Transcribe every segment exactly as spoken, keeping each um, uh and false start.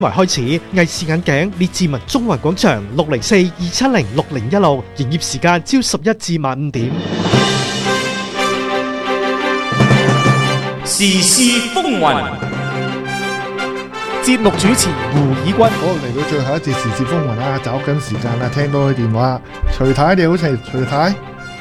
為開始，藝視眼鏡列治文中環廣場六零四二七零六零一六，營業時間朝十一至晚五點。 時事風雲， 節目主持胡以軍。 好，嚟到最後一節時事風雲啦，找緊時間啦，聽到佢電話，徐太你好，徐徐太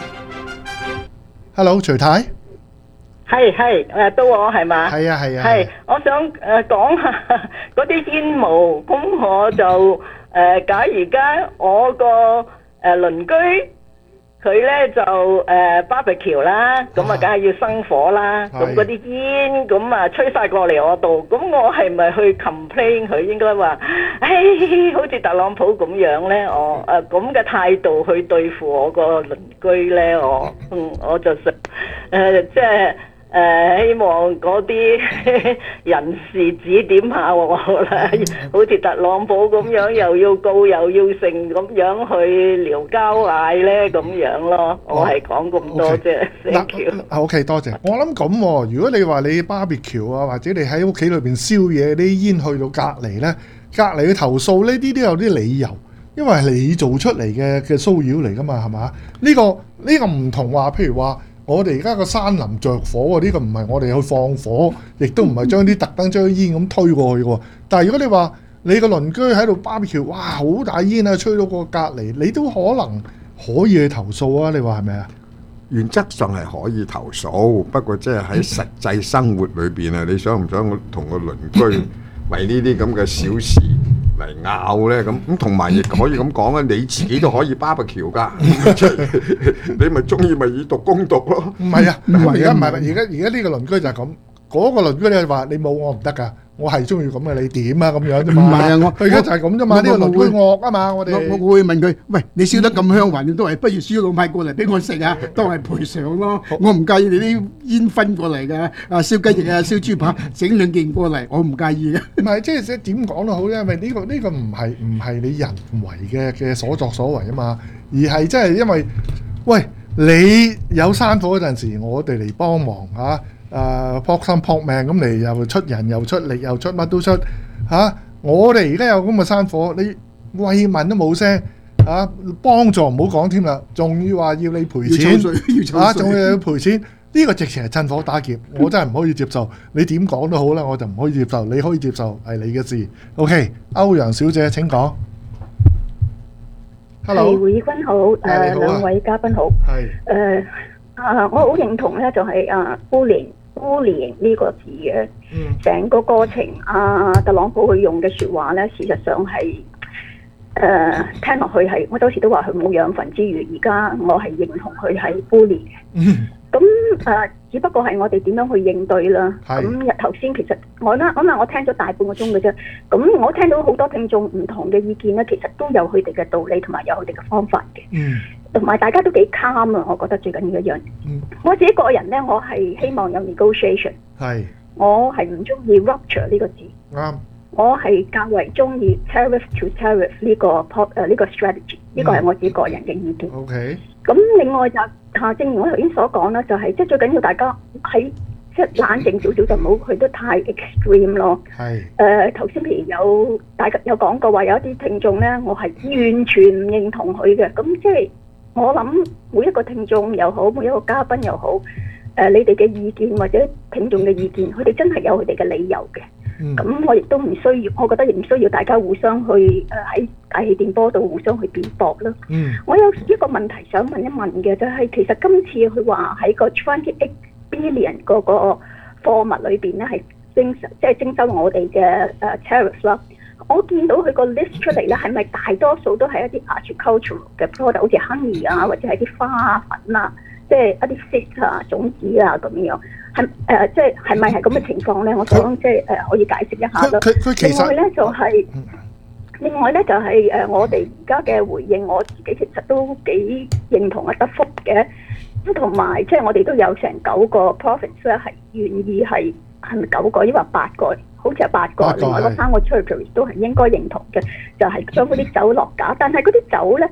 ，Hello， 徐太。 係係誒，到我係嘛？ 係啊係啊。 係，我想誒講下嗰啲煙霧，咁我就誒，假如而家我個誒鄰居佢咧就誒 barbecue 啦，咁啊梗係要生火啦，咁嗰啲煙咁啊吹晒過嚟我度，咁我係咪去 complain 佢？應該話，誒好似特朗普咁樣咧，我誒咁嘅態度去對付我個鄰居咧，我嗯我就想誒即係。誒、呃，希望嗰啲人士指點下我啦，好似特朗普咁樣，又要告又要成咁樣去撩交嗌咧，咁樣咯。我係講咁多啫。Thank you。 OK， 多謝。我諗咁，如果你話你 barbecue 啊，或者你喺屋企裏邊燒嘢，啲煙去到隔離咧，隔離去投訴呢啲都有啲理由，因為係你做出嚟嘅嘅騷擾嚟噶嘛，係嘛？呢、呢個呢、呢個唔同話，譬如話。我哋而家個山林着火喎，呢個唔係我哋去放火，亦都唔係將啲特登將煙咁推過去喎。但係如果你話你個鄰居喺度 barbecue，哇，好大煙啊，吹到個隔離，你都可能可以去投訴啊？你話係咪啊？ 原則上係可以投訴，不過即係喺實際生活裏邊啊，你想唔想同個鄰居為呢啲咁嘅小事嚟拗咧？咁咁同埋亦可以咁講啊，你自己都可以 barbecue 噶，你咪中意咪以毒攻毒咯。 唔係啊，而家唔係，而家而家呢個鄰居就係咁，嗰個鄰居你話你冇我唔得噶，我係中意咁嘅，你點啊咁樣啫嘛。唔係啊，我佢而家就係咁啫嘛，呢個鄰居惡啊嘛，我哋我我會問佢，喂，你燒得咁香，還都係不如燒老米過嚟俾我食啊，當係賠償咯。我唔介意你啲煙熏過嚟嘅，啊燒雞翼啊燒豬扒，整兩件過嚟，我唔介意嘅。 唔係即係點講都好咧，因為呢個呢個唔係唔係你人為嘅嘅所作所為啊嘛，而係真係因為喂你有山火嗰陣時，我哋嚟幫忙嚇。誒撲心撲命咁嚟，又出人又出力又出乜都出嚇、啊！我哋而家有咁嘅山火，你慰問都冇聲嚇，幫助唔好講添啦，仲要話要你賠錢嚇，仲要，要賠錢，呢、呢個直情係趁火打劫，我真係唔可以接受。你點講都好啦，我就唔可以接受。你可以接受係你嘅事。OK， 歐陽小姐請講。Hello， 胡以軍好，誒、呃、兩位嘉賓好。係誒啊，我好認同咧，就係啊 bullying。bullying 呢個字嘅，成、嗯、個過程啊，特朗普佢用嘅説話咧，事實上係誒、呃、聽落去係，我當時都話佢冇養分之餘，而家我係認同佢係 bully 嘅。咁誒、嗯呃，只不過係我哋點樣去應對啦。咁頭先其實我咧，咁啊，我聽咗大半個鐘嘅啫。咁我聽到好多聽眾唔同嘅意見咧，其實都有佢哋嘅道理同埋有佢哋嘅方法嘅。嗯。同埋大家都幾 calm 啊，我覺得最緊要一樣。嗯、我自己個人咧，我係希望有 negotiation。係。我係唔中意 rupture 呢個字。啱。我係較為中意 tariff to tariff 呢個 pop 誒呢個 strategy。呢個係我自己個人嘅意見。OK。咁另外就嚇，正如我頭先所講啦，就係即係最緊要大家喺即係冷靜少少，就唔好去得太 extreme 咯。係。誒頭先譬如有大家有講過話，有一啲聽眾咧，我係完全唔認同佢嘅。咁即係。我諗每一個聽眾又好，每一個嘉賓又好，誒、呃，你哋嘅意見或者聽眾嘅意見，佢哋真係有佢哋嘅理由嘅。咁、嗯、我亦都唔需要，我覺得亦唔需要大家互相去誒喺大氣電波度互相去辯駁啦。嗯。我有一個問題想問一問嘅，就係、是、其實今次佢話喺個twenty-eight billion 嗰個貨物裏邊咧，係徵即係徵收我哋嘅誒 tariff 啦。我見到佢個 list 出嚟咧，係咪大多數都係一啲 agricultural 嘅 product， 好似 honey 啊，或者係啲花粉啊，即係一啲 seed 啊、種子啊咁樣，係誒、呃，即係係咪係咁嘅情況咧？我想即係誒可以解釋一下咯。另外咧就係、是，另外咧就係、是、誒、呃、我哋而家嘅回應，我自己其實都幾認同啊德福嘅，咁同埋即係我哋都有成九個 province 咧係願意係係咪九個，抑或八個？好似係八個，另外嗰三個 territory 都係應該認同嘅，就係將嗰啲酒落架。但係嗰啲酒咧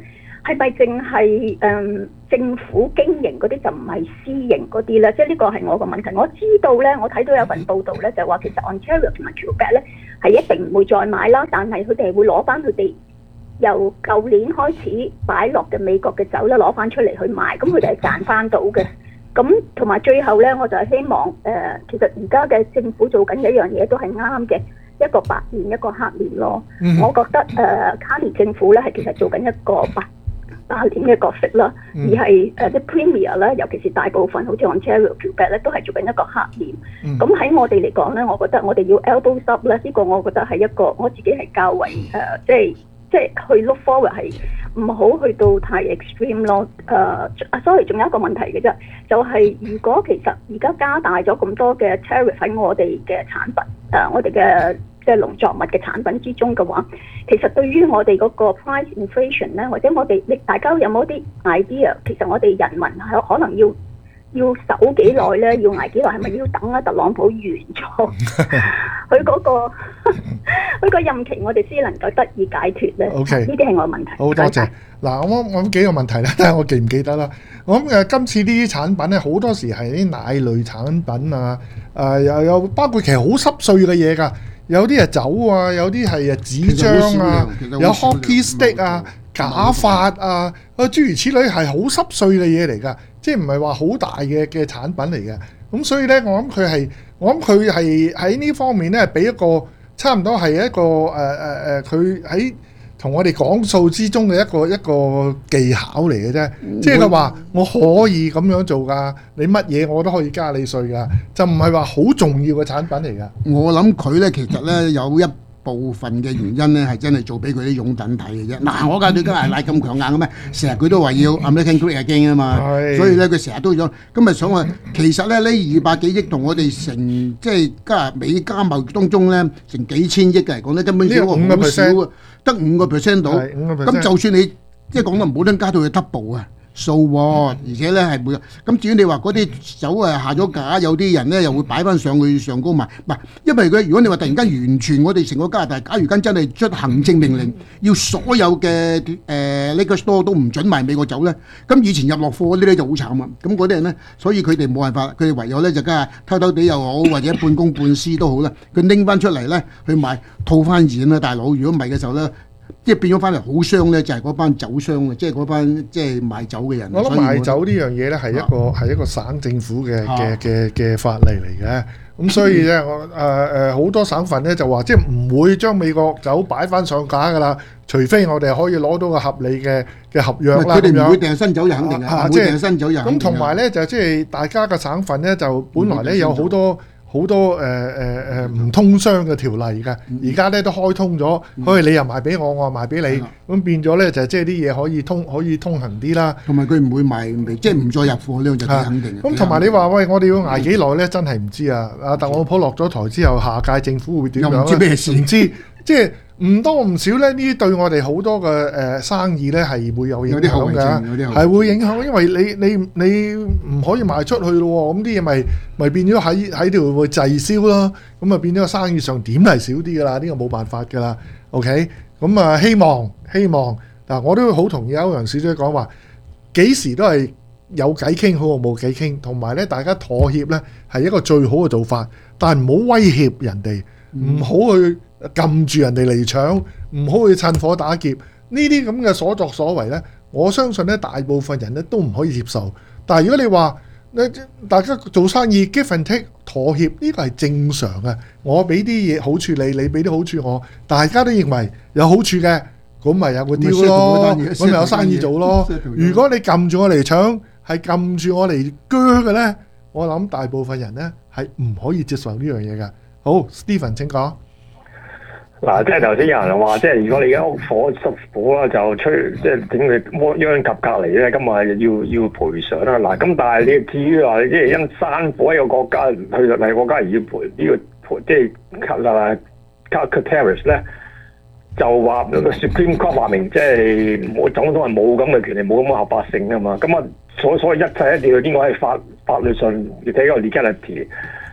係咪淨係誒政府經營嗰啲就唔係私營嗰啲咧？即係呢個係我個問題。我知道咧，我睇到有份報道咧，就話其實 Ontario 同埋 Quebec 咧係一定唔會再買啦，但係佢哋會攞翻佢哋由舊年開始擺落嘅美國嘅酒咧攞翻出嚟去賣，咁佢哋係賺翻到嘅。咁同埋最後咧，我就係希望誒、呃，其實而家嘅政府做緊嘅一樣嘢都係啱嘅，一個白年一個黑年咯。嗯、我覺得誒、呃、卡尼政府咧係其實做緊一個白白年嘅角色啦，嗯、而係誒啲 Premier 咧，尤其是大部分好似 Ontario、Quebec 咧，都係做緊一個黑年。咁喺、嗯、我哋嚟講咧，我覺得我哋要 elbow up 咧，呢個我覺得係一個我自己係較為誒、呃，即係即係去 look forward 係唔好去到太 extreme 咯。誒、呃、啊，sorry，仲有一個問題嘅啫，就係、是、如果其實而家加大咗咁多嘅 tariff 喺我哋嘅產品，誒、呃、我哋嘅即係農作物嘅產品之中嘅話，其實對於我哋嗰個 price inflation 咧，或者我哋你大家有冇啲 idea？其實我哋人民係可能要要守幾耐咧？要捱幾耐？係咪要等啊？特朗普完咗佢嗰個佢個任期，我哋先能夠得以解決咧。 OK， 呢啲係我嘅問題。 好多謝。嗱，我我諗幾個問題咧，睇下我記唔記得啦。我諗誒今次呢啲產品咧，好多時係啲奶類產品啊，誒又有包括其實好濕碎嘅嘢㗎。有啲係酒啊，有啲係誒紙張啊，有 hockey stick 啊、假髮啊，啊諸如此類係好濕碎嘅嘢嚟㗎，即係唔係話好大嘅嘅產品嚟嘅。咁所以咧，我諗佢係，我諗佢係喺呢方面咧，俾一個差唔多係一個誒誒誒，佢喺同我哋講數之中嘅一個一個技巧嚟嘅啫。即係佢話我可以咁樣做㗎，你乜嘢我都可以加你稅㗎，就唔係話好重要嘅產品嚟㗎。 我諗佢咧其實咧有一部分嘅原因咧係真係做俾佢啲擁躉睇嘅啫。嗱，我家對加拿大咁強硬嘅咩？成日佢都話要 American Great Again 啊嘛，所以咧佢成日都想咁咪想話，其實咧呢二百幾億同我哋成即係加拿美加貿易當中咧成幾千億嘅嚟講咧，根本少好少啊，得五個 percent 到。咁就算你即係講得唔好聽，加到去 double 啊！數喎，而且咧係每日咁。至於你話嗰啲酒誒下咗架，有啲人咧又會擺翻上去上高賣，唔係因為佢如果你話突然間完全我哋成個加拿大，假如間真係出行政命令，要所有嘅誒呢個 store 都唔準賣美國酒咧，咁以前入落貨嗰啲咧就好慘啊！咁嗰啲人咧，所以佢哋冇辦法，佢哋唯有咧就梗係偷偷地又好，或者半公半私都好啦，佢拎翻出嚟咧去賣套翻現啦，大佬。如果唔係嘅時候咧，即係變咗翻嚟好傷咧，就係嗰班酒商啊，即係嗰班即係賣酒嘅人。我諗賣酒呢樣嘢咧係一個係、啊、一個省政府嘅嘅嘅嘅法例嚟嘅。咁所以咧，我誒誒好多省份咧就話，即係唔會將美國酒擺翻上架㗎啦，除非我哋可以攞到個合理嘅嘅合約啦。佢哋唔會訂新酒就肯定嘅，唔會訂新酒就肯定嘅。咁同埋咧就即係大家嘅省份咧就本來咧有好多。好多誒誒誒唔通商嘅條例㗎，而家咧都開通咗，可以你又賣俾我，我又賣俾你，咁變咗咧就即係啲嘢可以通可以通行啲啦。同埋佢唔會賣，即係唔再入貨呢樣就肯定。咁同埋你話喂，我哋要捱幾耐咧？真係唔知啊！阿特朗普落咗台之後，下屆政府會點樣咧？唔知咩事，唔知即係。唔多唔少咧，呢啲對我哋好多嘅誒、呃、生意咧係會有影響嘅，係會影響，因為你你你唔可以賣出去咯，咁啲嘢咪咪變咗喺喺度會滯銷咯，咁啊變咗個生意上點係少啲㗎啦，呢、呢個冇辦法㗎啦。OK，咁啊希望希望嗱，我都好同意歐陽小姐講話，幾時都係有偈傾好過冇偈傾，同埋咧大家妥協咧係一個最好嘅做法，但係唔好威脅人哋，唔好、嗯、去。撳住人哋嚟搶，唔好去趁火打劫，呢啲咁嘅所作所為呢，我相信呢大部分人呢都唔可以接受。但係如果你話大家做生意 give and take 妥協，呢個係正常嘅。我俾啲嘢好處你，你俾啲好處我，大家都認為有好處嘅，咁咪有個 deal 咯，咁咪有生意做咯。如果你撳住我嚟搶，係撳住我嚟鋸嘅呢，我諗大部分人呢係唔可以接受呢樣嘢嘅。好 Stephen 請講。 嗱，即係頭先有人話，即係如果你間屋火失火啦，就吹即係整佢殃及隔離咧，咁啊要要賠償啦。嗱，咁但係你至於話，即係因山火一個國家去另一個國家而要賠呢、這個賠，即係啊 Calteris 咧，就話個 Supreme Court 話明，即係冇總統係冇咁嘅權利，冇咁嘅合法性啊嘛。咁啊，所所謂一切一定要應該喺法法律上要睇個 legality。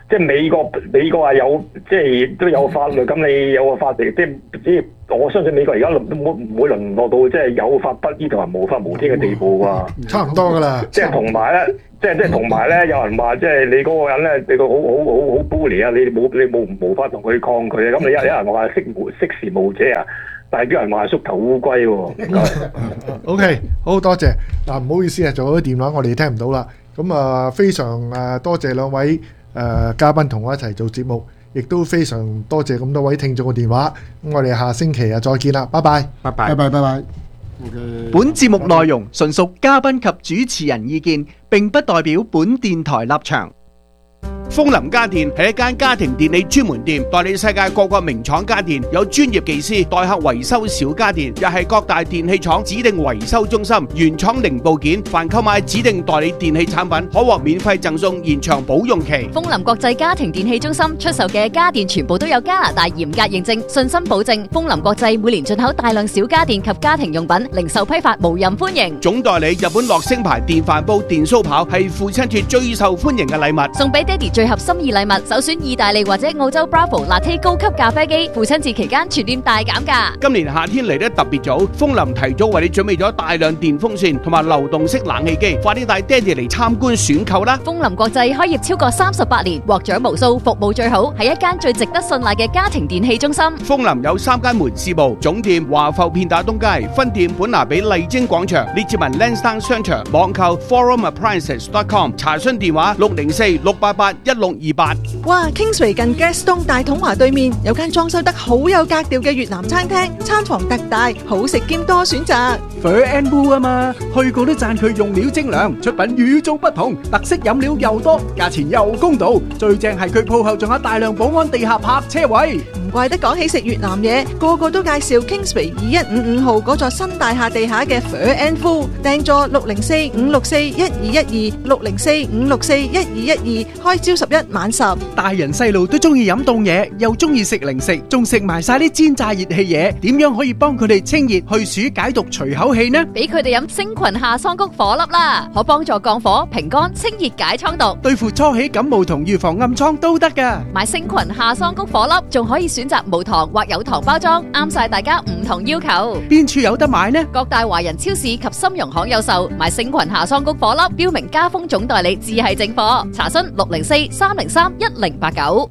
即係美國美國係有即係都有法律，咁你有個法律，即係即係我相信美國而家都冇唔會淪落到即係有法不依同埋無法無天嘅地步啩。 差唔多㗎啦。 即係同埋咧，即係即係同埋咧，有人話即係你嗰個人咧，你個好好好好 bully 啊，你冇你冇無法同佢抗拒啊，咁你有有人話識無識時務者啊。但係啲人話係縮頭烏龜喎。 O K， 好多謝嗱，唔好意思啊，做咗啲電話我哋聽唔到啦。咁啊，非常誒多謝兩位誒嘉賓同我一齊做節目，亦都非常多謝咁多位聽眾嘅電話。咁我哋下星期啊再見啦，拜拜， 拜拜， 拜拜，拜拜。 本節目內容純屬嘉賓及主持人意見，並不代表本電台立場。 風林家電係一間家庭電器專門店，代理世界各個名廠家電，有專業技師代客維修小家電，又係各大電器廠指定維修中心，原廠零部件，凡購買指定代理電器產品，可獲免費贈送延長保用期。 風林國際家庭電器中心出售嘅家電全部都有加拿大嚴格認證，信心保證。風林國際每年進口大量小家電及家庭用品，零售批發無任歡迎。 總代理日本樂聲牌電飯煲、電酥刨係父親節最受歡迎嘅禮物， 送俾爹哋最合心意禮物，首選意大利或者澳洲 Bravo Latte 高級咖啡機，父親節期間全店大減價。 今年夏天嚟得特別早，風林提早為你準備咗大量電風扇同埋流動式冷氣機，快啲帶爹哋嚟參觀選購啦！ 風林國際開業超過三十八年，獲獎無數，服務最好，係一間最值得信賴嘅家庭電器中心。 風林有三間門市部，總店華埠片打東街，分店本拿比麗晶廣場，列治文 Lansdowne 商場，網購 forum appliances dot com， 查詢電話六零四六八八一六二八。 哇 Kingsway 近 Gaston 大統華對面有間裝修得好有格調嘅越南餐廳，餐房特大，好食兼多選擇。 Fur and Wool 啊嘛，去過都讚佢用料精良，出品與眾不同，特色飲料又多，價錢又公道，最正係佢鋪後仲有大量保安地下泊車位。 唔怪得講起食越南嘢，個個都介紹 Kingsway 二一五五號嗰座新大廈地下嘅 Fur and Wool， 訂座六零四五六四一二一二六零四五六四一二一二，開朝十一晚十。 大人細路都中意飲凍嘢，又中意食零食，仲食埋晒啲煎炸熱氣嘢，點樣可以幫佢哋清熱去暑解毒除口氣呢？ 俾佢哋飲星群夏桑菊火粒啦，可幫助降火、平肝、清熱解瘡毒， 對付初起感冒同預防暗瘡都得噶。 買星群夏桑菊火粒，仲可以選擇無糖或有糖包裝，啱晒大家唔同要求。 邊處有得買呢？ 各大華人超市及深融行有售。買星群夏桑菊火粒，標明家風總代理，至係正貨。查詢六零四三零三一零八九。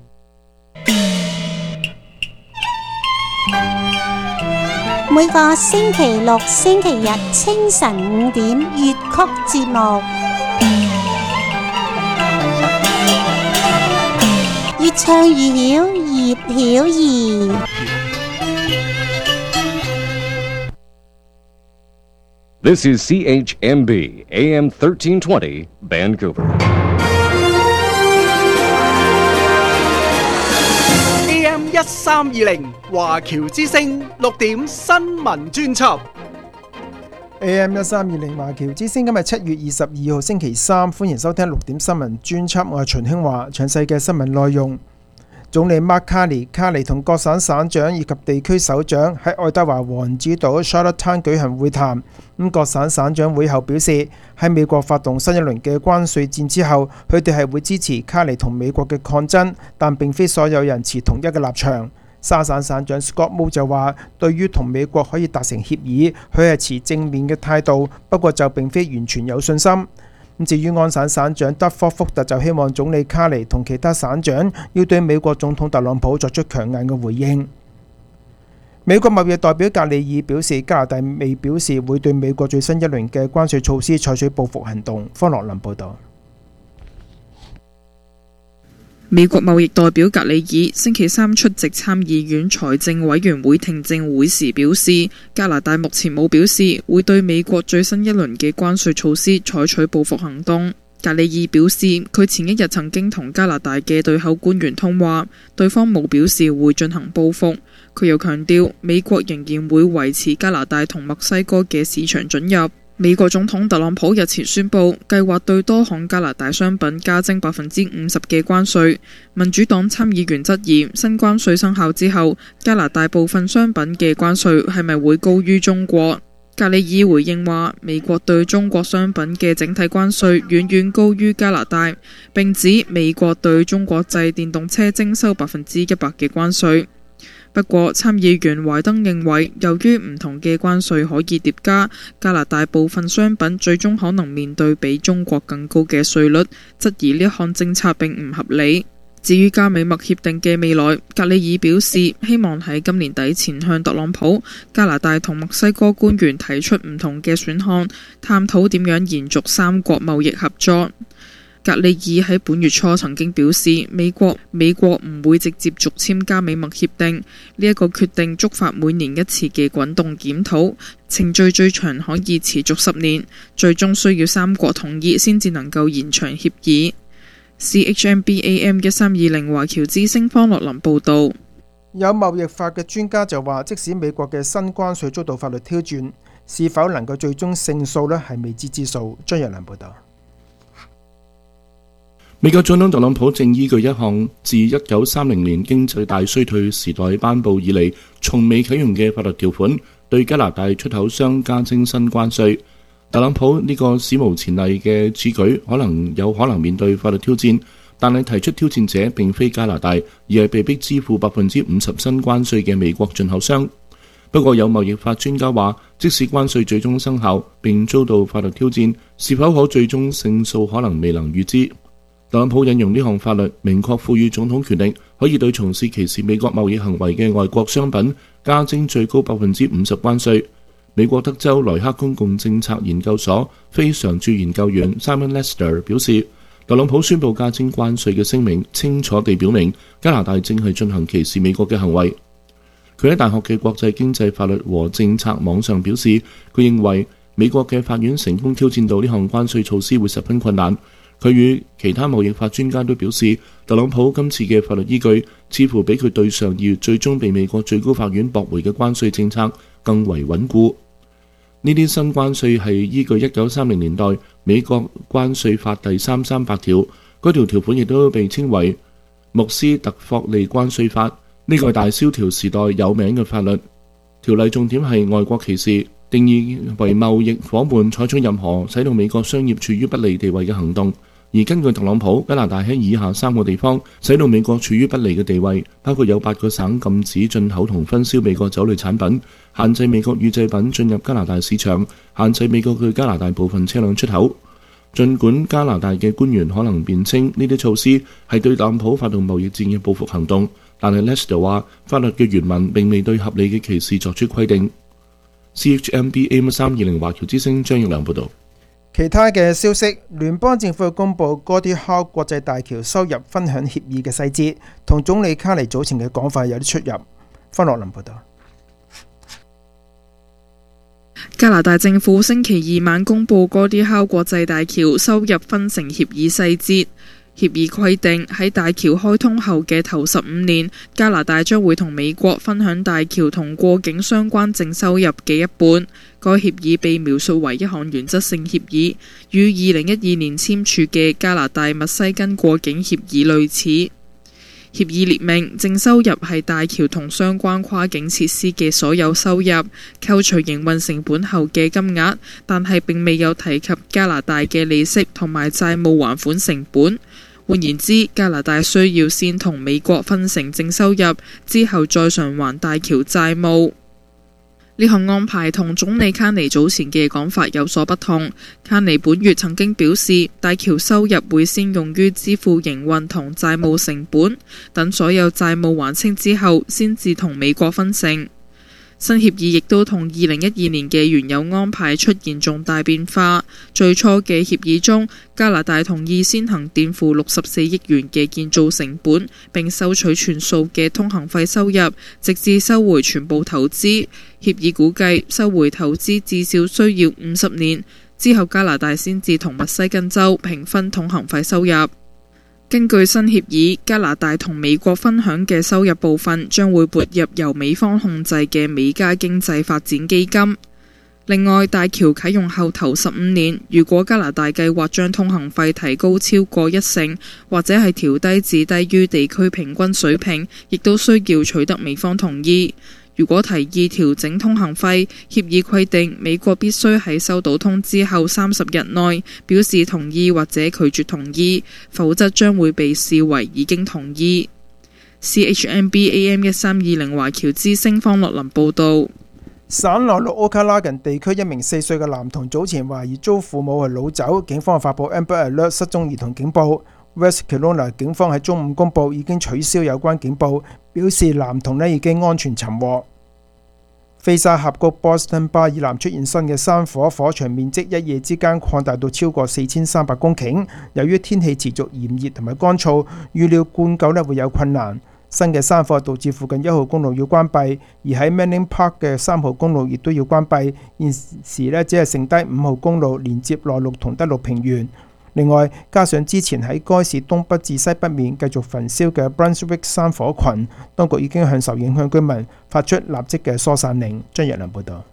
每個星期六、星期日清晨五點粵曲節目，越唱越曉，葉曉儀。 This is C H M B A M thirteen twenty Vancouver。 一三二零華僑之聲六點新聞專輯。 A M 一三二零華僑之聲，今日七月二十二號星期三，歡迎收聽六點新聞專輯。我係秦興華，詳細嘅新聞內容。總理 Mark Carney 卡尼同各省省長以及地區首長喺愛德華王子島 Charlottetown 舉行會談。咁各省省長會後表示，喺美國發動新一輪嘅關稅戰之後，佢哋係會支持卡尼同美國嘅抗爭，但並非所有人持同一嘅立場。沙省省長 Scott Moe 就話，對於同美國可以達成協議，佢係持正面嘅態度，不過就並非完全有信心。至於安省省長德科福特就希望總理卡尼同其他省長要對美國總統特朗普作出強硬嘅回應。美國貿易代表格里爾表示，加拿大未表示會對美國最新一輪嘅關稅措施採取報復行動。方樂林報導。 美國貿易代表格里爾星期三出席參議院財政委員會聽證會時表示，加拿大目前冇表示會對美國最新一輪嘅關稅措施採取報復行動。格里爾表示，佢前一日曾經同加拿大嘅對口官員通話，對方冇表示會進行報復。佢又強調，美國仍然會維持加拿大同墨西哥嘅市場准入。美國總統特朗普日前宣布，計劃對多項加拿大商品加徵百分之五十嘅關稅。民主黨參議員質疑，新關稅生效之後，加拿大部分商品嘅關稅係咪會高於中國？ 格里爾回應話，美國對中國商品嘅整體關稅遠遠高於加拿大，並指美國對中國製電動車徵收百分之一百嘅關稅。不過，參議員懷登認為，由於唔同嘅關稅可以疊加，加拿大部分商品最終可能面對比中國更高嘅稅率，質疑呢項政策並唔合理。至於加美墨協定嘅未來，格里爾表示希望喺今年底前向特朗普、加拿大同墨西哥官員提出唔同嘅選項，探討點樣延續三國貿易合作。格里爾喺本月初曾經表示，美國美國唔會直接續簽加美墨協定，呢一個決定觸發每年一次嘅滾動檢討，程序最長可以持續十年，最終需要三國同意先至能夠延長協議。C H M B A M 一三二零華僑之聲方樂林報導。 有貿易法嘅專家就話，即使美國嘅新關稅遭到法律挑戰，是否能夠最終勝訴呢係未知之數。張日良報導。 美國總統特朗普正依據一項自一九三零年經濟大衰退時代頒布以嚟從未啟用嘅法律條款，對加拿大出口商加徵新關稅。特朗普呢個史無前例嘅此舉可能有可能面對法律挑戰，但係提出挑戰者並非加拿大，而係被逼支付百分之五十新關稅嘅美國進口商。不過有貿易法專家話，即使關稅最終生效並遭到法律挑戰，是否可最終勝訴可能未能預知。特朗普引用呢項法律，明確賦予總統權力，可以對從事歧視美國貿易行為嘅外國商品加徵最高百分之五十關稅。美國德州萊克公共政策研究所非常駐研究員 Simon Lester 表示，特朗普宣布加徵關稅嘅聲明清楚地表明加拿大正係進行歧視美國嘅行為。佢喺大學嘅國際經濟法律和政策網上表示，佢認為美國嘅法院成功挑戰到呢項關稅措施會十分困難。佢與其他貿易法專家都表示，特朗普今次嘅法律依據似乎比佢對上二月最終被美國最高法院駁回嘅關稅政策更為穩固。呢啲新關稅係依據一九三零年代美國關稅法第三三八條，嗰條條款亦都被稱為穆斯特霍利關稅法。呢個係大蕭條時代有名嘅法律。條例重點係外國歧視，定義為貿易夥伴採取任何使到美國商業處於不利地位嘅行動。而根據特朗普，加拿大喺以下三個地方使到美國處於不利嘅地位，包括有八個省禁止進口同分銷美國酒類產品，限制美國乳製品進入加拿大市場，限制美國對加拿大部分車輛出口。儘管加拿大嘅官員可能辯稱呢啲措施係對特朗普發動貿易戰嘅報復行動，但係 Lester 話法律嘅原文並未對合理嘅歧視作出規定。C H M B A M 三二零華僑之聲張奕良報導。 其他嘅消息，聯邦政府公布 Gordie Howe 國際大橋收入分享協議嘅細節，同總理卡尼早前嘅講法有啲出入。方樂林報導。 加拿大政府星期二晚公布 Gordie Howe 國際大橋收入分成協議細節。協議規定喺大橋開通後嘅頭十五年，加拿大將會同美國分享大橋同過境相關淨收入嘅一半。該協議被描述為一項原則性協議，與二零一二年簽署嘅加拿大密西根過境協議類似。協議列明，淨收入係大橋同相關跨境設施嘅所有收入，扣除營運成本後嘅金額，但係並未有提及加拿大嘅利息同埋債務還款成本。換言之，加拿大需要先同美國分成淨收入，之後再償還大橋債務。呢項安排同總理卡尼早前嘅講法有所不同。卡尼本月曾經表示，大橋收入會先用於支付營運同債務成本，等所有債務還清之後，先至同美國分成。新協議亦都同二零一二年嘅原有安排出現重大變化。最初嘅協議中，加拿大同意先行墊付六十四億元嘅建造成本，並收取全數嘅通行費收入，直至收回全部投資。協議估計收回投資至少需要五十年，之後加拿大先至同密西根州平分通行費收入。根據新協議，加拿大同美國分享嘅收入部分將會撥入由美方控制嘅美加經濟發展基金。另外，大橋啟用後頭十五年，如果加拿大計劃將通行費提高超過一成，或者係調低至低於地區平均水平，亦都需要取得美方同意。 如果提議調整通行費，協議規定美國必須喺收到通知後三十日內表示同意或者拒絕同意，否則將會被視為已經同意。C H M B A M 一三二零華僑之聲方樂林報導。 省內陸奧卡拉根地區一名四歲嘅男童早前懷疑遭父母係擄走，警方發布 Amber Alert 失蹤兒童警報。West Kelowna 警方喺中午公佈已經取消有關警報，表示男童呢已經安全尋獲。菲沙峽谷 Boston Bar 以南出現新嘅山火，火場面積一夜之間擴大到超過四千三百公頃。由於天氣持續炎熱同埋乾燥，預料灌救呢會有困難。新嘅山火導致附近一號公路要關閉，而喺 Manning Park 嘅三號公路亦都要關閉。現時呢只係剩低五號公路連接內陸同德陸平原。另外，加上之前喺該市東北至西北面繼續焚燒嘅 Brunswick 山火群，當局已經向受影響居民發出立即嘅疏散令。張日良報導。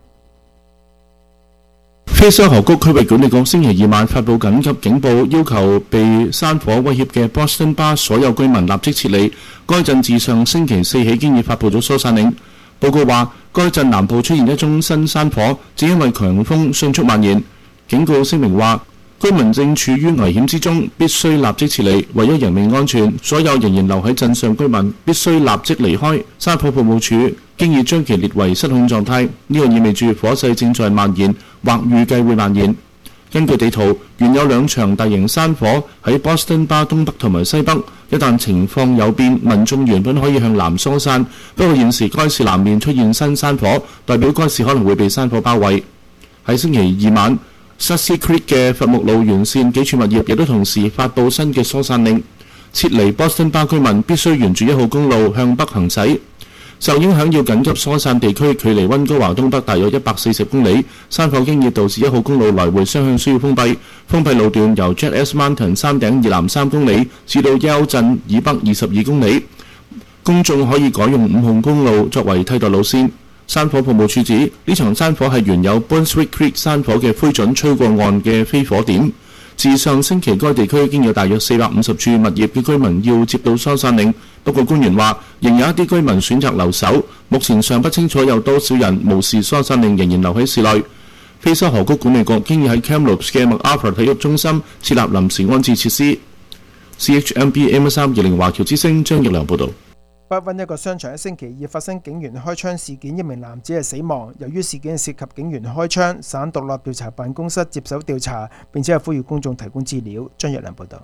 菲沙河谷區域管理局星期二晚發布緊急警報，要求被山火威脅嘅 Boston Bar 所有居民立即撤離。該鎮自上星期四起已經發布咗疏散令。報告話，該鎮南部出現一宗新山火，只因為強風迅速蔓延。警告聲明話，居民正處於危險之中，必須立即撤離。為咗人命安全，所有仍然留喺鎮上居民必須立即離開。山火服務處經已將其列為失控狀態，呢個意味住火勢正在蔓延，或預計會蔓延。根據地圖，原有兩場大型山火喺 Boston Bar 東北同埋西北。一旦情況有變，民眾原本可以向南疏散，不過現時該市南面出現新山火，代表該市可能會被山火包圍。喺星期二晚，Sussy Creek 嘅伐木路沿線幾處物業亦都同時發布新嘅疏散令，撤離 Boston Bar 居民必須沿住一號公路向北行駛。受影響要緊急疏散地區距離溫哥華東北大約一百四十公里，山火經已導致一號公路來回雙向需要封閉，封閉路段由 Jet S Mountain 山頂以南三公里至到 Yale 鎮以北二十二公里，公眾可以改用五號公路作為替代路線。山火服務處指呢場山火係原有 Brunswick Creek 山火嘅灰燼吹過岸嘅飛火點。自上星期該地區已經有大約四百五十處物業嘅居民要接到疏散令，不過官員話仍有一啲居民選擇留守，目前尚不清楚有多少人無視疏散令仍然留喺市內。菲沙河谷管理局經已喺 Kamloops 嘅 MacArthur 體育中心設立臨時安置設施。C H M B M 三二零華僑之聲張奕良報導。 北溫一個商場喺星期二發生警員開槍事件，一名男子係死亡。由於事件涉及警員開槍，省獨立調查辦公室接手調查，並且係呼籲公眾提供資料。張日良報導。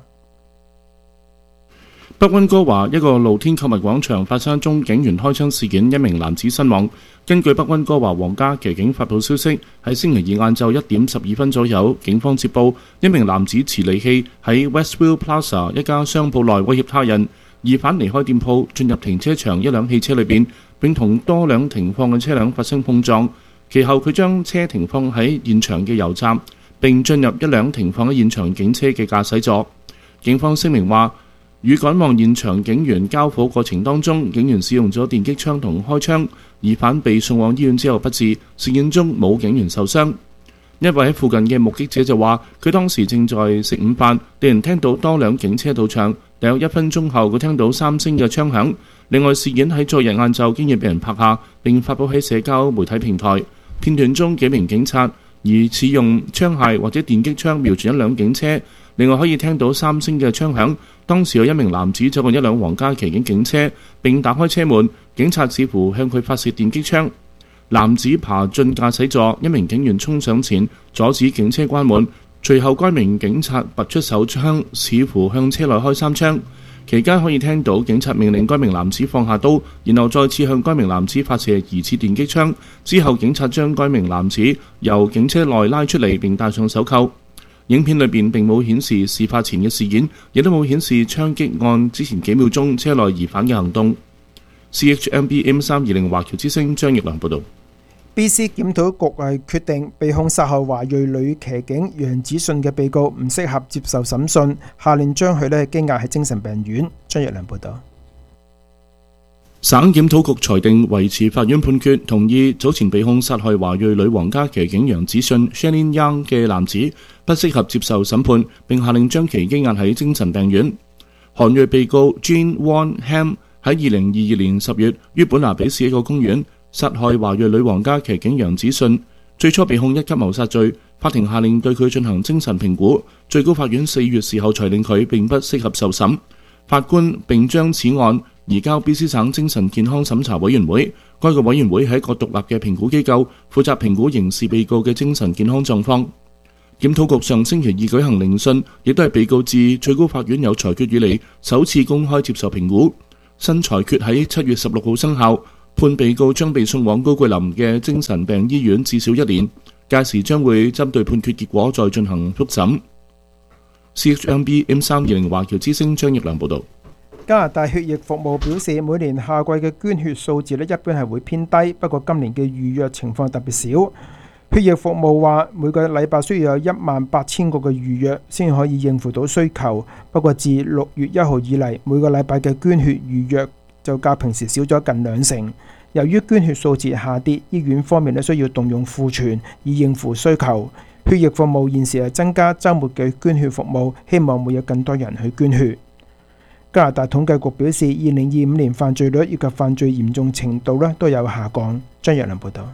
北溫哥華一個露天購物廣場發生一宗警員開槍事件，一名男子身亡。根據北溫哥華皇家騎警發布消息，喺星期二晏晝一點十二分左右，警方接報一名男子持利器喺 Westville Plaza 一家商鋪內威脅他人。疑犯離開店鋪，進入停車場一輛汽車裏邊，並同多輛停放嘅車輛發生碰撞。其後佢將車停放喺現場嘅油站，並進入一輛停放喺現場警車嘅駕駛座。警方聲明話，與趕往現場警員交火過程當中，警員使用咗電擊槍同開槍。疑犯被送往醫院之後不治，事件中冇警員受傷。一位喺附近嘅目擊者就話，佢當時正在食午飯，突然聽到多輛警車到場。大約一分鐘後，佢聽到三聲嘅槍響。另外，事件喺昨日晏晝經已被人拍下，並發布喺社交媒體平台。片段中幾名警察疑似用槍械或者電擊槍瞄準一輛警車。另外可以聽到三聲嘅槍響。當時有一名男子走過一輛皇家騎警警車，並打開車門，警察似乎向佢發射電擊槍。男子爬進駕駛座，一名警員衝上前阻止警車關門。隨後該名警察拔出手槍，似乎向車內開三槍。期間可以聽到警察命令該名男子放下刀，然後再次向該名男子發射疑似電擊槍。之後警察將該名男子由警車內拉出嚟，並戴上手銬。影片裏邊並冇顯示事發前嘅事件，亦都冇顯示槍擊案之前幾秒鐘車內疑犯嘅行動。C H M B M 三二零華僑之聲張奕良報導。 B C 檢討局係決定被控殺害華裔女騎警楊子信嘅被告唔適合接受審訊，下令將佢呢羈押喺精神病院。張日良報導。 省檢討局裁定維持法院判決，同意早前被控殺害華裔女皇家騎警楊子信 Shannon Young 嘅男子不適合接受審判，並下令將其羈押喺精神病院。韓裔被告 Jean Won Ham 喺二零二二年十月於本拿比市一個公園殺害華裔女皇家騎警楊子信，最初被控一級謀殺罪，法庭下令對佢進行精神評估，最高法院四月時候裁定佢並不適合受審。法官並將此案移交 B C 省精神健康審查委員會，該個委員會係一個獨立嘅評估機構，負責評估刑事被告嘅精神健康狀況。檢討局上星期二舉行聆訊，亦都係被告自最高法院有裁決以嚟首次公開接受評估。新裁決喺七月十六號生效，判被告將被送往高桂林嘅精神病醫院至少一年，屆時將會針對判決結果再進行復審。C H M B M 三二零華僑之聲張業良報導。 加拿大血液服務表示，每年夏季嘅捐血數字咧一般係會偏低，不過今年嘅預約情況特別少。血液服務話每個禮拜需要有一萬八千個嘅預約先可以應付到需求，不過自六月一號以嚟，每個禮拜嘅捐血預約就較平時少咗近兩成。由於捐血數字下跌，醫院方面咧需要動用庫存以應付需求。血液服務現時係增加週末嘅捐血服務，希望會有更多人去捐血。加拿大統計局表示，二零二五年犯罪率以及犯罪嚴重程度咧都有下降。張若良報導。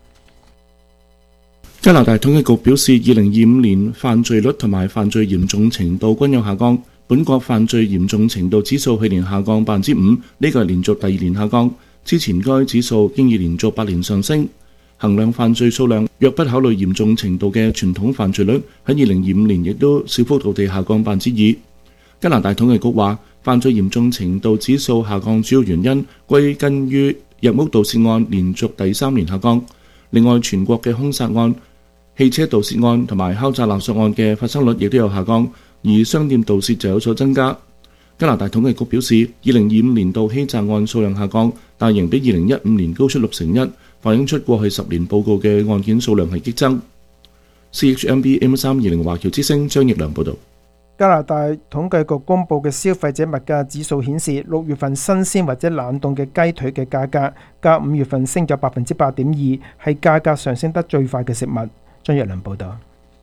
加拿大統計局表示，二零二五年犯罪率同埋犯罪嚴重程度均有下降。本國犯罪嚴重程度指數去年下降百分之五，呢個係連續第二年下降。之前該指數經已連續八年上升。衡量犯罪數量，若不考慮嚴重程度嘅傳統犯罪率，喺二零二五年亦都小幅度地下降百分之二。加拿大統計局話，犯罪嚴重程度指數下降主要原因歸根於入屋盜竊案連續第三年下降。另外，全國嘅兇殺案、汽車盜竊案同埋敲詐勒索案嘅發生率亦都有下降，而商店盜竊就有所增加。加拿大統計局表示，二零二五年度欺詐案數量下降，但仍比二零一五年高出六成一，反映出過去十年報告嘅案件數量係激增。C H M B M 三二零華僑之聲張業良報導。 加拿大統計局公佈嘅消費者物價指數顯示，六月份新鮮或者冷凍嘅雞腿嘅價格，較五月份升咗百分之八點二，係價格上升得最快嘅食物。張若良報導。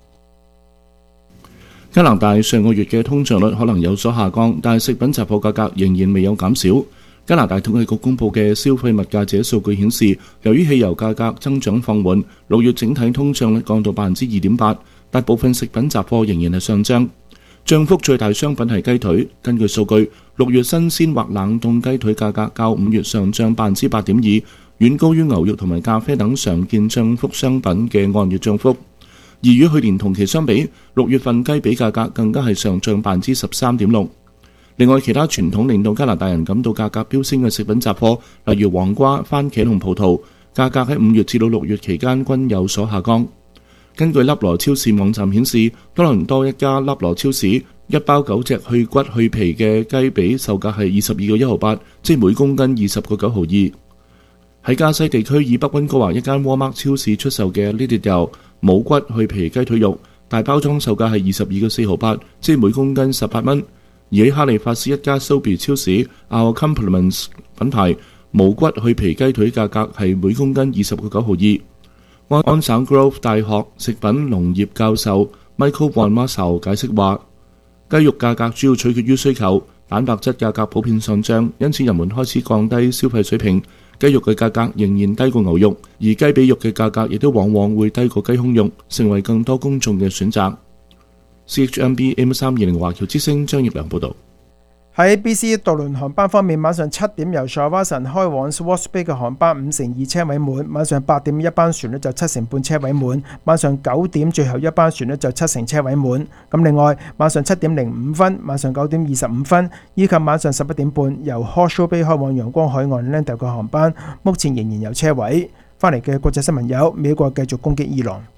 加拿大上個月嘅通脹率可能有所下降，但係食品雜貨價格仍然未有減少。加拿大統計局公佈嘅消費物價指數據顯示，由於汽油價格增長放緩，六月整體通脹率降到百分之二點八，但部分食品雜貨仍然係上漲。漲幅最大商品係雞腿，根據數據，六月新鮮或冷凍雞腿價格較五月上漲百分之八點二，遠高於牛肉同埋咖啡等常見漲幅商品嘅按月漲幅。而與去年同期相比，六月份雞髀價格更加係上漲百分之十三點六。另外，其他傳統令到加拿大人感到價格飆升嘅食品雜貨，例如黃瓜、番茄同葡萄，價格喺五月至到六月期間均有所下降。根據粒羅超市網站顯示，多倫多一家粒羅超市一包九隻去骨去皮嘅雞髀售價係二十二個一毫八，即係每公斤二十個九毫二。喺加西地區以北溫哥華一間沃麥超市出售嘅呢啲油冇骨去皮雞腿肉，大包裝售價係二十二個四毫八，即係每公斤十八蚊。而喺哈利法斯一家 Sobeys 超市 Our Compliments 品牌冇骨去皮雞腿價格係每公斤二十個九毫二。安省 Grove 大學食品農業教授 Michael Van Massel 解釋話，雞肉價格主要取決於需求，蛋白質價格普遍上漲，因此人們開始降低消費水平。雞肉嘅價格仍然低過牛肉，而雞髀肉嘅價格亦都往往會低過雞胸肉，成為更多公眾嘅選擇。C H M B M 三二零華僑之聲張業良報導。 喺 B C 渡輪航班方面，晚上七點由 Shawson 開往 Swartz Bay 嘅航班五成二車位滿，晚上八點一班船呢就七成半車位滿，晚上九點最後一班船呢就七成車位滿。咁另外晚上七點零五分、晚上九點二十五分以及晚上十一點半由 Horseshoe Bay 開往陽光海岸 Lando 嘅航班，目前仍然有車位。翻嚟嘅國際新聞有：美國繼續攻擊伊朗。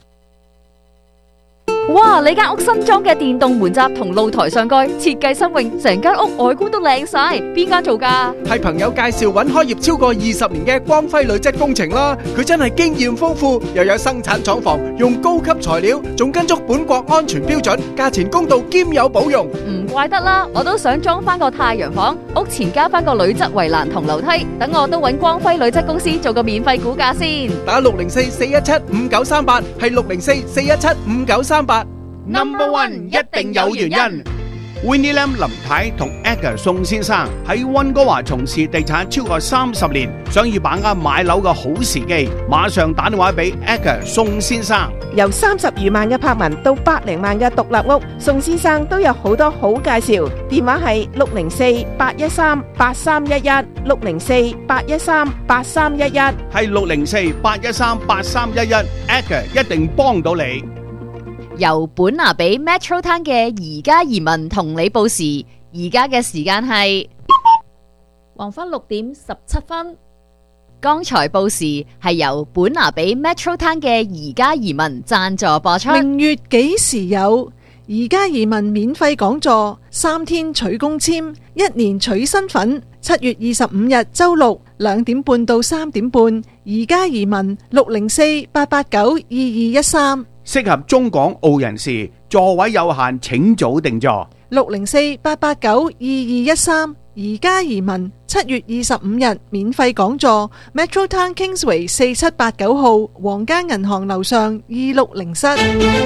哇！你間屋新裝嘅電動門閘同露台上蓋設計新穎，成間屋外觀都靚晒。邊間做㗎？ 係朋友介紹揾開業超過二十年嘅光輝鋁質工程啦。佢真係經驗豐富，又有生產廠房，用高級材料，仲跟足本國安全標準，價錢公道兼有保用。 唔怪得啦，我都想裝翻個太陽房，屋前加翻個鋁質圍欄同樓梯，等我都揾光輝鋁質公司做個免費估價先。 打六零四四一七五九三八，係六零四四一七五九三八。 Number One 一定有原因。 Winnie Lam 林太同 Edgar 宋先生喺溫哥華從事地產超過三十年，想要把握買樓嘅好時機，馬上打電話俾 Edgar 宋先生。 由三十餘萬嘅柏文到百零萬嘅獨立屋，宋先生都有好多好介紹。電話係六零四八一三八三一一，六零四八一三八三一一， 係六零四八一三八三一一 ，Edgar 一定幫到你。 由本拿比 Metro Town 嘅而家移民同你報時，而家嘅時間係黃昏六點十七分。剛才報時係由本拿比 Metro Town 嘅而家移民贊助播出。 明月幾時有？而家移民免費講座，三天取公簽，一年取身份。七月二十五日周六兩點半到三點半，而家移民六零四八八九二二一三。 適合中港澳人士，座位有限，請早訂座。 六零四八八九二二一三，而家移民七月二十五日免費講座 ，Metro Town Kingsway 四七八九號皇家銀行樓上二六零室。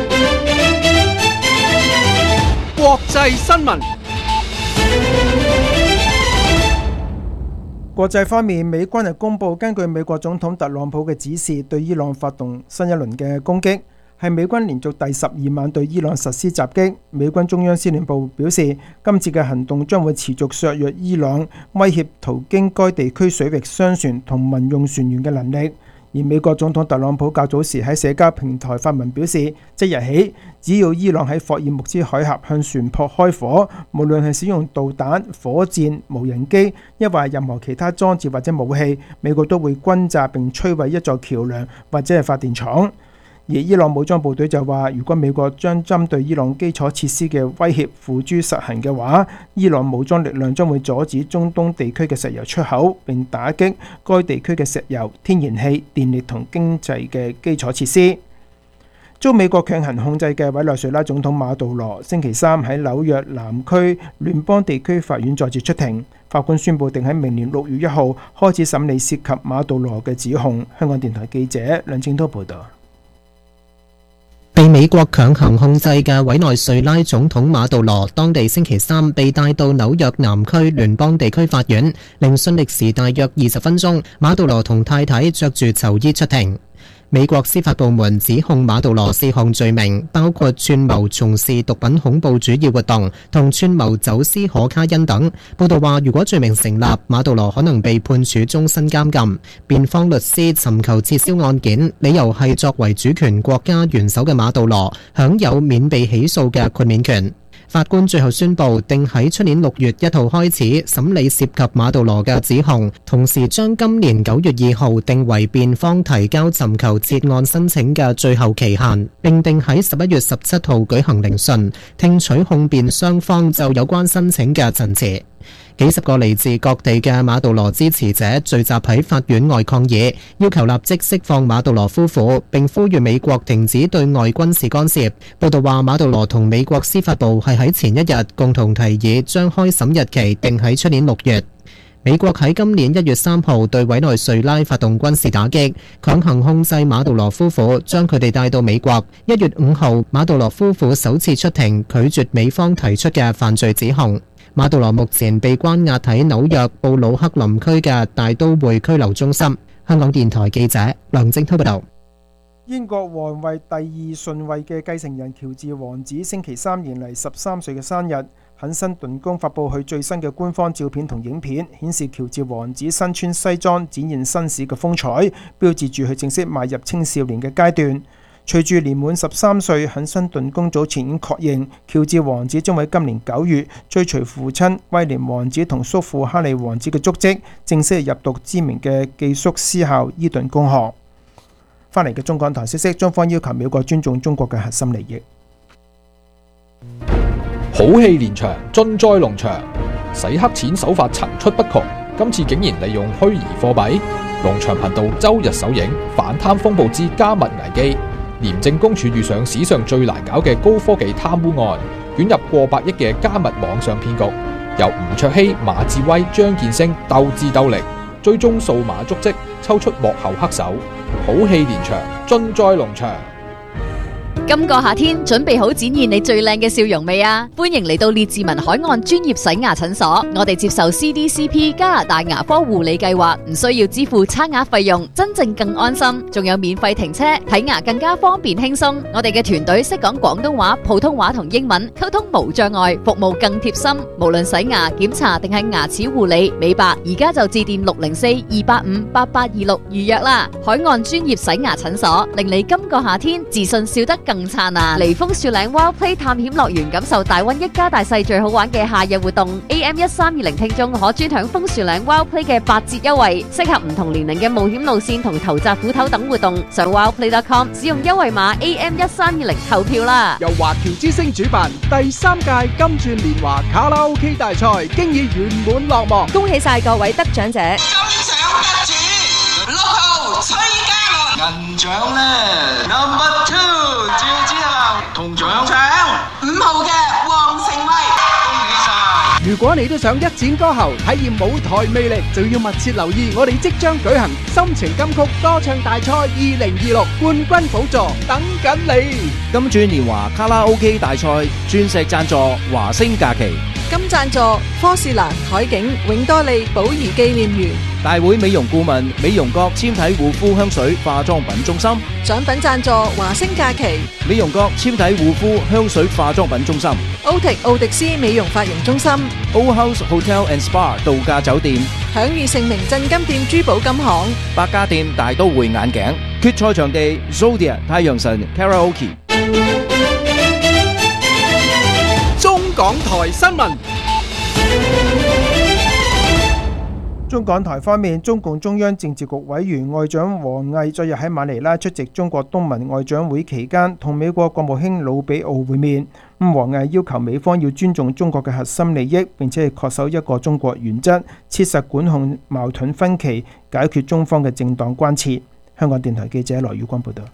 國際新聞。 國際方面，美軍係公布根據美國總統特朗普嘅指示，對伊朗發動新一輪嘅攻擊。係美軍連續第十二晚對伊朗實施襲擊。美軍中央司令部表示，今次嘅行動將會持續削弱伊朗威脅途經該地區水域商船同民用船員嘅能力。而美國總統特朗普較早時喺社交平台發文表示，即日起，只要伊朗喺霍爾木茲海峽向船舶開火，無論係使用導彈、火箭、無人機，抑或任何其他裝置或者武器，美國都會轟炸並摧毀一座橋梁或者係發電廠。而伊朗武裝部隊就話，如果美國將針對伊朗基礎設施嘅威脅付諸實行嘅話，伊朗武裝力量將會阻止中東地區嘅石油出口，並打擊該地區嘅石油、天然氣、電力同經濟嘅基礎設施。遭美國強行控制嘅委內瑞拉總統馬杜羅星期三喺紐約南區聯邦地區法院再次出庭，法官宣布定喺明年六月一號開始審理涉及馬杜羅嘅指控。香港電台記者梁正濤報道。 被美國強行控制嘅委內瑞拉總統馬杜羅，當地星期三被帶到紐約南區聯邦地區法院，聆訊歷時大約二十分鐘。馬杜羅同太太着住囚衣出庭。美國司法部門指控馬杜羅四項罪名，包括串謀從事毒品恐怖主義活動同串謀走私可卡因等。報道話，如果罪名成立，馬杜羅可能被判處終身監禁。辯方律師尋求撤銷案件，理由係作為主權國家元首嘅馬杜羅享有免被起訴嘅豁免權。法官最後宣布，定喺出年六月一號開始審理涉及馬杜羅嘅指控，同時將今年九月二號定為辯方提交尋求撤案申請嘅最後期限，並定喺十一月十七號舉行聆訊，聽取控辯雙方就有關申請嘅陳詞。幾十個嚟自各地嘅馬杜羅支持者聚集喺法院外抗議，要求立即釋放馬杜羅夫婦，並呼籲美國停止對外軍事干涉。報道話，馬杜羅同美國司法部係喺前一日共同提議將開審日期定喺出年六月。美國喺今年一月三號對委內瑞拉發動軍事打擊，強行控制馬杜羅夫婦，將佢哋帶到美國。一月五號，馬杜羅夫婦首次出庭，拒絕美方提出嘅犯罪指控。馬杜羅目前被關押喺紐約布魯克林區嘅大都會拘留中心。香港電台記者梁正濤報道。 英國皇位第二順位嘅繼承人喬治王子星期三迎嚟十三歲嘅生日，肯辛頓宮發佈佢最新嘅官方照片同影片，顯示喬治王子身穿西裝，展現紳士嘅風采，標誌住佢正式邁入青少年嘅階段。隨住年滿十三歲，肯辛頓宮早前已經確認，喬治王子將喺今年九月追隨父親威廉王子同叔父哈利王子嘅足跡，正式入讀知名嘅寄宿私校伊頓公學。翻嚟嘅中港台消息，中方要求美國尊重中國嘅核心利益。 好戲連場，盡在農場，洗黑錢手法層出不窮，今次竟然利用虛擬貨幣。農場頻道周日首映反貪風暴之加密危機。廉政公署遇上史上最難搞嘅高科技貪污案，捲入過百億嘅加密網上騙局，由吳卓羲、馬志威、張建升鬥智鬥力，追蹤數碼足跡，抽出幕後黑手，好戲連場，盡在農場。 今個夏天準備好展現你最靚嘅笑容未啊？歡迎嚟到列治文海岸專業洗牙診所，我哋接受 C D C P 加拿大牙科護理計劃，唔需要支付刷牙費用，真正更安心，仲有免費停車，睇牙更加方便輕鬆。我哋嘅團隊識講廣東話、普通話同英文，溝通無障礙，服務更貼心。無論洗牙、檢查定係牙齒護理、美白，而家就致電六零四二八五八八二六預約啦。海岸專業洗牙診所，令你今個夏天自信笑得更燦爛。嚟楓樹嶺 Wild Play 探險樂園，感受大溫一家大細最好玩嘅夏日活動。A M 一三二零聽眾可專享楓樹嶺 Wild Play 嘅八折優惠，適合唔同年齡嘅冒險路線同投擲斧頭等活動。上 wildplay dot com 使用優惠碼 A M 一三二零投票啦。 由華僑之星主辦第三屆金鑽年華卡拉 OK 大賽，經已圓滿落幕， 恭喜晒各位得獎者！ 六號崔嘉倫，銀獎咧 number two 趙之恒，銅獎獎五號嘅黃成威，恭喜晒！ 如果你都想一展歌喉，體驗舞台魅力，就要密切留意我哋即將舉行心情金曲歌唱大賽二零二六冠軍寶座，等緊你！ 金鑽年華卡拉 OK 大賽鑽石贊助華星假期， 金贊助科士蘭海景永多利寶儀紀念園， 大會美容顧問美容閣纖體護膚香水化妝品中心， 獎品贊助華星假期， 美容閣纖體護膚香水化妝品中心， 歐迪奧迪斯美容髮型中心， O House Hotel and Spa 度假酒店， 享譽盛名鎮金店珠寶金行， 百家店大都會眼鏡，決賽場地 Zodia 太陽神 Karaoke。 中港台新聞。 中港台方面，中共中央政治局委員外長王毅昨日喺馬尼拉出席中國東盟外長會期間，同美國國務卿魯比奧會面。咁王毅要求美方要尊重中國嘅核心利益，並且係恪守一個中國原則，切實管控矛盾分歧，解決中方嘅正當關切。香港電台記者羅宇光報道。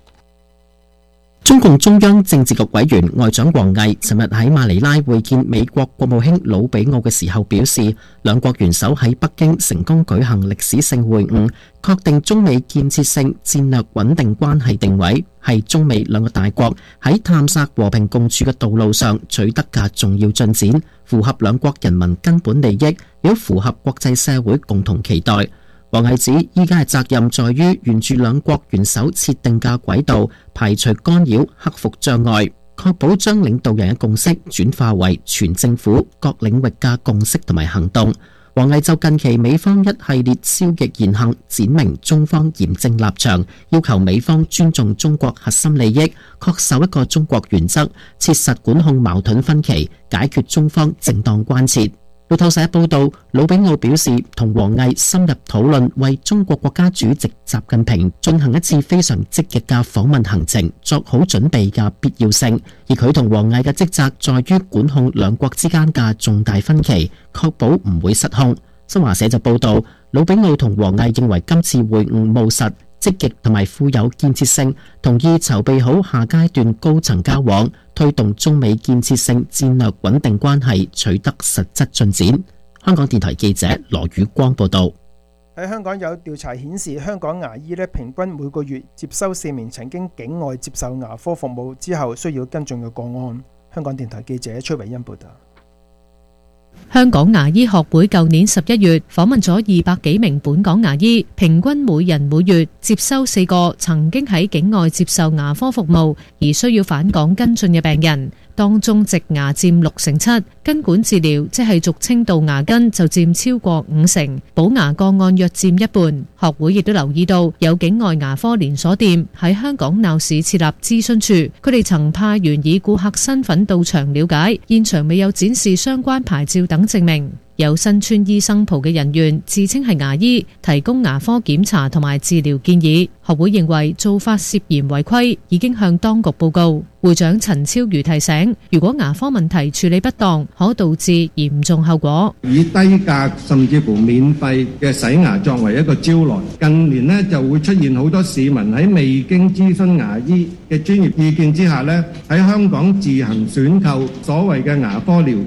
中共中央政治局委員外長王毅尋日喺馬尼拉會見美國國務卿魯比奧嘅時候表示，兩國元首喺北京成功舉行歷史性會晤，確定中美建設性戰略穩定關係定位，係中美兩個大國喺探索和平共處嘅道路上取得嘅重要進展，符合兩國人民根本利益，亦符合國際社會共同期待。王毅指，依家嘅責任在於沿住兩國元首設定嘅軌道，排除干擾，克服障礙，確保將領導人嘅共識轉化為全政府各領域嘅共識同埋行動。王毅就近期美方一系列消極言行，闡明中方嚴正立場，要求美方尊重中國核心利益，恪守一個中國原則，切實管控矛盾分歧，解決中方正當關切。路透社報道，魯比奧表示同王毅深入討論為中國國家主席習近平進行一次非常積極嘅訪問行程作好準備嘅必要性，而佢同王毅嘅職責在於管控兩國之間嘅重大分歧，確保唔會失控。新華社就報道，魯比奧同王毅認為今次會晤務實、積極同埋富有建設性，同意籌備好下階段高層交往，推動中美建設性戰略穩定關係取得實質進展。香港電台記者羅宇光報道。 喺香港有調查顯示，香港牙醫咧平均每個月接收四名曾經境外接受牙科服務之後需要跟進嘅個案。香港電台記者崔偉恩報道。 香港牙醫學會舊年十一月訪問咗二百幾名本港牙醫，平均每人每月接收四個曾經喺境外接受牙科服務而需要返港跟進嘅病人，當中植牙佔六成七，根管治療即係俗稱杜牙根就佔超過五成，補牙個案約佔一半。學會亦都留意到有境外牙科連鎖店喺香港鬧市設立諮詢處，佢哋曾派員以顧客身份到場了解，現場未有展示相關牌照等證明。有身穿醫生袍嘅人員自稱係牙醫，提供牙科檢查同埋治療建議。學會認為做法涉嫌違規，已經向當局報告。會長陳超瑜提醒，如果牙科問題處理不當，可導致嚴重後果。 以低價甚至乎免費嘅洗牙作為一個招來，近年呢就會出現好多市民喺未經諮詢牙醫嘅專業意見之下呢，喺香港自行選購所謂嘅牙科療程。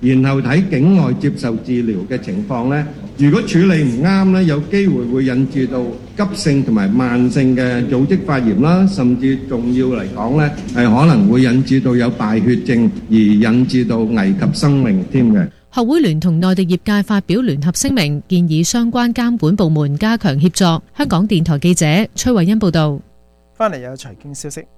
然後睇境外接受治療嘅情況呢，如果處理唔啱呢，有機會會引致到急性同埋慢性嘅組織發炎啦，甚至重要嚟講呢，係可能會引致到有敗血症，而引致到危及生命添嘅。 學會聯同內地業界發表聯合聲明，建議相關監管部門加強協作。香港電台記者崔慧欣報道。 翻嚟有財經消息。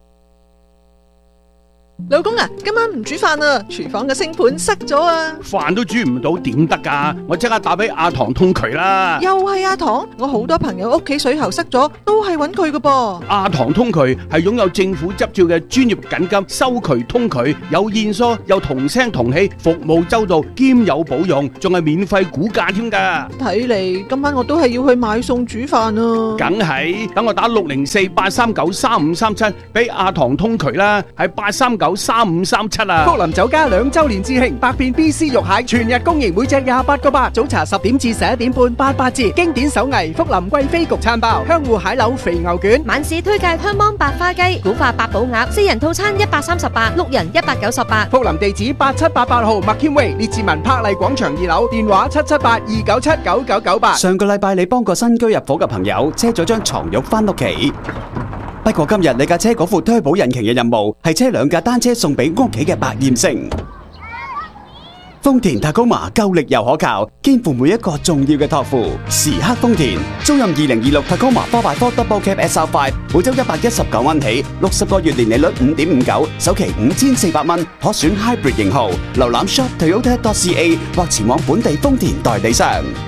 老公啊，今晚唔煮飯啊，廚房嘅星盤塞咗啊！ 飯都煮唔到點得噶？我即刻打俾阿唐通渠啦！ 又係阿唐，我好多朋友屋企水喉塞咗，都係揾佢噶噃。 阿唐通渠係擁有政府執照嘅專業緊急收渠通渠，有現疏，有同聲同氣，服務周到，兼有保用，仲係免費估價添噶。 睇嚟今晚我都係要去買餸煮飯啊！ 梗係，等我打六零四八三九三五三七俾阿唐通渠啦，係八三九三五三七啊！ 福林酒家兩周年致慶，百變 B C 肉蟹全日供應，每隻廿八個八。早茶十點至十一點半，八八折。經典手藝福林貴妃焗餐包，香芋蟹柳肥牛卷。 晚市推介香芒白花雞、古法八寶鴨，四人套餐一百三十八，六人一百九十八。 福林地址八七八八號麥謙威列治文柏麗廣場二樓，電話七七八二九七九九九八。 上個禮拜你幫個新居入伙嘅朋友車咗張床褥翻屋企。不過今日你架車嗰副推保引擎嘅任務係車兩架單車送俾屋企嘅百厭星。豐田塔高馬夠力又可靠，肩負每一個重要嘅託付。時刻豐田，租賃二零二六塔高馬 four by four Double Cab S R five， 每周一百一十九蚊起，六十個月年利率五點五九，首期五千四百蚊，可選 Hybrid 型號。瀏覽 shop toyota dot c a 或前往本地豐田代理商。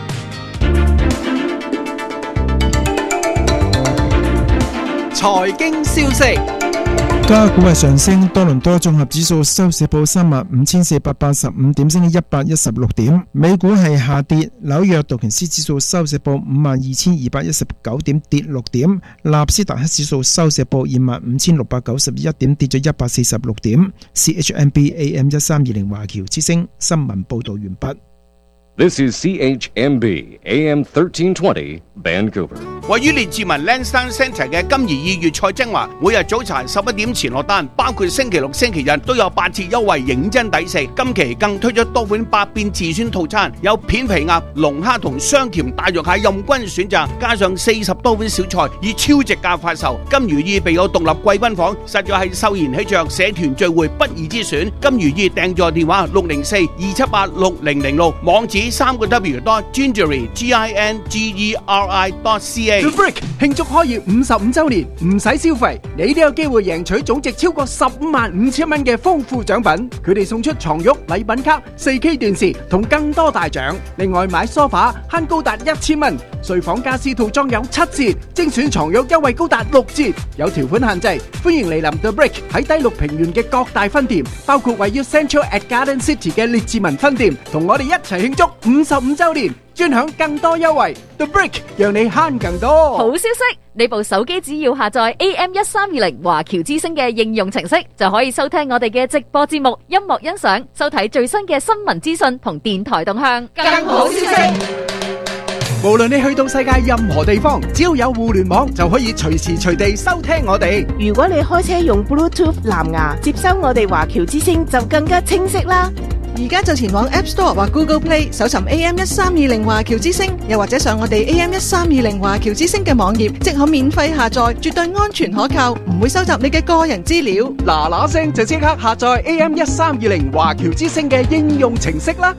財經消息， 加股係上升，多倫多綜合指數收市報三萬五千四百八十五點，升一百一十六點。美股係下跌，紐約道瓊斯指數收市報五萬二千二百一十九點，跌六點。納斯達克指數收市報二萬五千六百九十一點，跌咗一百四十六點。C H M B A M 一三二零華僑之聲新聞報道完畢。 This is C H M B A M thirteen twenty Vancouver。 位於列治文 Lansdowne Centre 嘅金怡二月菜精華，每日早茶十一點前落單，包括星期六、星期日都有八折優惠，認真抵食。今期更推出多款百變自選套餐，有片皮鴨、龍蝦同雙甜大肉蟹任君選擇，加上四十多款小菜，以超值價發售。金如意備有獨立貴賓房，實在係秀賢喜鵲社團聚會不二之選。金如意訂座電話六零四二七八六零零六，網址三個 W dot gingery G I N G E R I dot C A。 The Brick 慶祝開業五十五周年，唔使消費，你都有機會贏取總值超過十五萬五千蚊嘅豐富獎品。佢哋送出床褥、禮品卡、四 K 電視同更多大獎。另外買梳化慳高達一千蚊，睡房家私套裝有七折，精選床褥優惠高達六折。有條款限制，歡迎嚟臨 The Brick 喺低綠平原嘅各大分店，包括位於 Central at Garden City 嘅列治文分店，同我哋一齊慶祝五十五周年，專享更多優惠。The Brick 讓你慳更多。 好消息，你部手機只要下載 A M 一三二零華僑之聲嘅應用程式，就可以收聽我哋嘅直播節目、音樂欣賞、收睇最新嘅新聞資訊同電台動向。更好消息， 無論你去到世界任何地方，只要有互聯網，就可以隨時隨地收聽我哋。 如果你開車用 Bluetooth 藍牙接收我哋華僑之聲，就更加清晰啦。 而家就前往 App Store 或 Google Play 搜尋 A M 一三二零華僑之聲，又或者上我哋 A M 一三二零華僑之聲嘅網頁，即可免費下載，絕對安全可靠，唔會收集你嘅個人資料。 嗱嗱聲就即刻下載 A M 一三二零華僑之聲嘅應用程式啦！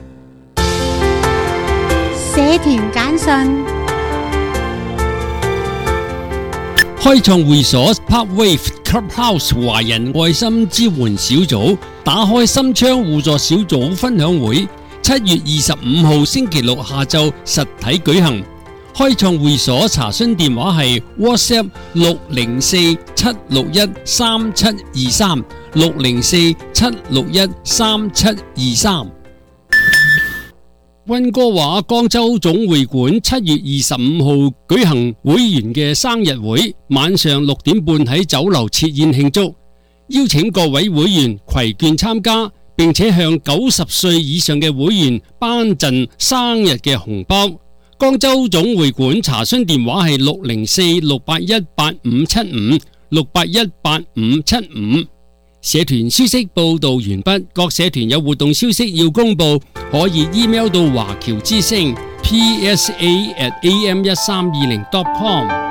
社團簡訊。 開創會所 Parkwave Clubhouse 華人愛心支援小組打開心窗互助小組分享會，七月二十五號星期六下晝實體舉行。開創會所查詢電話係 WhatsApp 六零四七六一三七二三六零四七六一三七二三。溫哥華江州總會館七月二十五號舉行會員嘅生日會，晚上六點半喺酒樓設宴慶祝，邀請各位會員攜眷參加，並且向九十歲以上嘅會員頒贈生日嘅紅包。江州總會館查詢電話係六零四六八一八五七五六八一八五七五。 社團消息報道完畢，各社團有活動消息要公佈，可以 email 到華僑之聲 p s a at a m 一三二零 dot com。